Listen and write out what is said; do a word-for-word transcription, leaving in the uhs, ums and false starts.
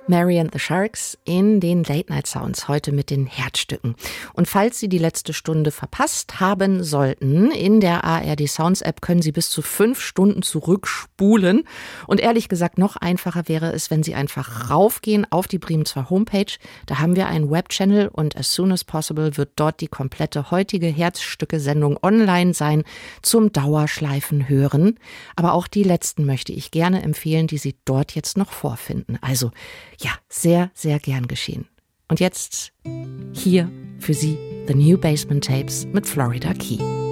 Mary and the Sharks in den Late Night Sounds, heute mit den Herzstücken. Und falls Sie die letzte Stunde verpasst haben sollten, in der A R D Sounds App können Sie bis zu fünf Stunden zurückspulen. Und ehrlich gesagt, noch einfacher wäre es, wenn Sie einfach raufgehen auf die Bremen zwei Homepage. Da haben wir einen Webchannel und as soon as possible wird dort die komplette heutige Herzstücke-Sendung online sein zum Dauerschleifen hören. Aber auch die letzten möchte ich gerne empfehlen, die Sie dort jetzt noch vorfinden. Also ja, sehr, sehr gern geschehen. Und jetzt hier für Sie The New Basement Tapes mit Florida Key.